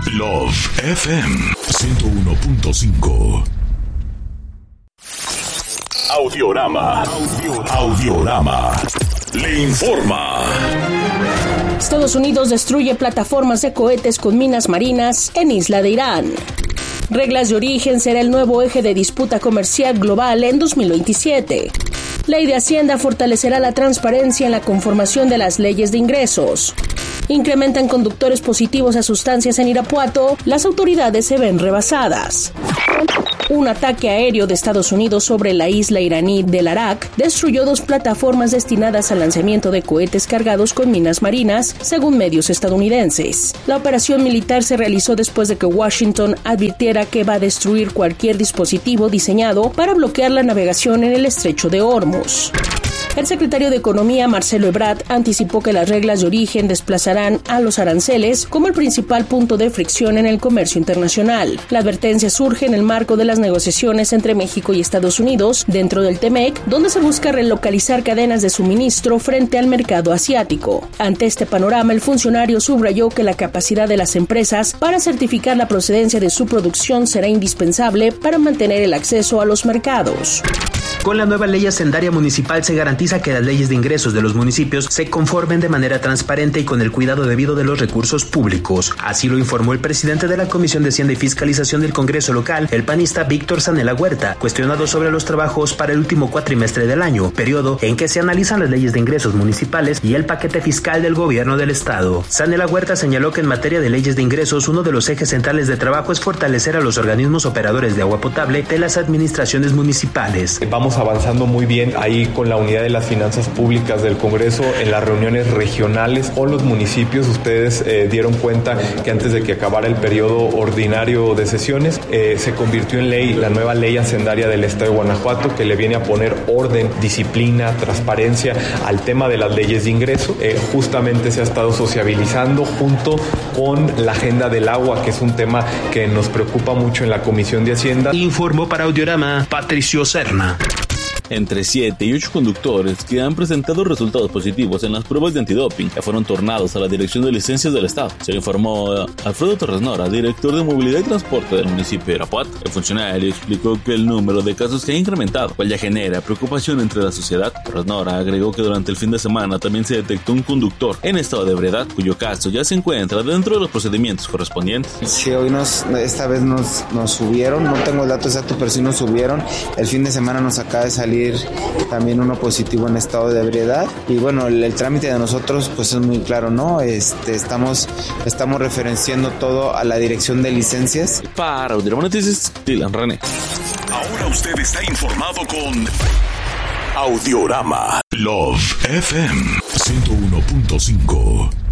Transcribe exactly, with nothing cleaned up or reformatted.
Love F M ciento uno punto cinco. Audiorama. Audiorama. Audiorama. Le informa. Estados Unidos destruye plataformas de cohetes con minas marinas en isla de Irán. Reglas de origen será el nuevo eje de disputa comercial global en dos mil veintisiete. Ley de Hacienda fortalecerá la transparencia en la conformación de las leyes de ingresos. Incrementan conductores positivos a sustancias en Irapuato, las autoridades se ven rebasadas. Un ataque aéreo de Estados Unidos sobre la isla iraní del Arak destruyó dos plataformas destinadas al lanzamiento de cohetes cargados con minas marinas, según medios estadounidenses. La operación militar se realizó después de que Washington advirtiera que va a destruir cualquier dispositivo diseñado para bloquear la navegación en el estrecho de Hormuz. El secretario de Economía, Marcelo Ebrard, anticipó que las reglas de origen desplazarán a los aranceles como el principal punto de fricción en el comercio internacional. La advertencia surge en el marco de las negociaciones entre México y Estados Unidos dentro del T M E C, donde se busca relocalizar cadenas de suministro frente al mercado asiático. Ante este panorama, el funcionario subrayó que la capacidad de las empresas para certificar la procedencia de su producción será indispensable para mantener el acceso a los mercados. Con la nueva ley hacendaria municipal se garantiza que las leyes de ingresos de los municipios se conformen de manera transparente y con el cuidado debido de los recursos públicos. Así lo informó el presidente de la Comisión de Hacienda y Fiscalización del Congreso local, el panista Víctor Zanella Huerta, cuestionado sobre los trabajos para el último cuatrimestre del año, periodo en que se analizan las leyes de ingresos municipales y el paquete fiscal del gobierno del estado. Zanella Huerta señaló que en materia de leyes de ingresos, uno de los ejes centrales de trabajo es fortalecer a los organismos operadores de agua potable de las administraciones municipales. Vamos avanzando muy bien ahí con la unidad de las finanzas públicas del Congreso en las reuniones regionales con los municipios. Ustedes eh, dieron cuenta que antes de que acabara el periodo ordinario de sesiones eh, se convirtió en ley la nueva ley hacendaria del estado de Guanajuato, que le viene a poner orden, disciplina, transparencia al tema de las leyes de ingreso. Eh, justamente se ha estado sociabilizando junto con la agenda del agua, que es un tema que nos preocupa mucho en la Comisión de Hacienda. Informó para Audiorama Patricio Serna. Entre siete y ocho conductores que han presentado resultados positivos en las pruebas de antidoping ya fueron tornados a la Dirección de Licencias del Estado. Se le informó a Alfredo Torres Nora, director de Movilidad y Transporte del municipio de Irapuato. El funcionario explicó que el número de casos que ha incrementado, cual ya genera preocupación entre la sociedad. Torres Nora agregó que durante el fin de semana también se detectó un conductor en estado de ebriedad, cuyo caso ya se encuentra dentro de los procedimientos correspondientes. Sí, hoy nos, esta vez nos, nos subieron, no tengo el dato exacto, pero sí nos subieron. El fin de semana nos acaba de salir también uno positivo en estado de ebriedad y bueno, el, el trámite de nosotros pues es muy claro, ¿no? Este, estamos, estamos referenciando todo a la Dirección de Licencias. Para Audiorama Noticias, Dylan René. Ahora usted está informado con Audiorama. Love F M ciento uno punto cinco.